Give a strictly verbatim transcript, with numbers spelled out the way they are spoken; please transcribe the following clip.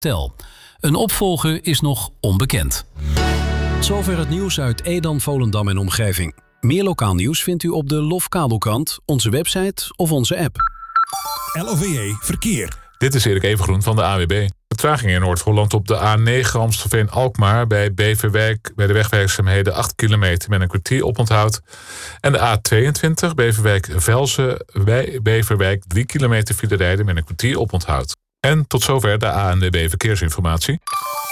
Tel. Een opvolger is nog onbekend. Zover het nieuws uit Edam, Volendam en omgeving. Meer lokaal nieuws vindt u op de Lofkabelkrant, onze website of onze app. L O V E Verkeer. Dit is Erik Evengroen van de A W B. Vertraging in Noord-Holland op de A negen Amstelveen-Alkmaar bij Beverwijk bij de wegwerkzaamheden acht kilometer met een kwartier oponthoud. En de A tweeëntwintig Beverwijk-Velzen bij Beverwijk drie kilometer file rijden met een kwartier oponthoud. En tot zover de A N W B Verkeersinformatie.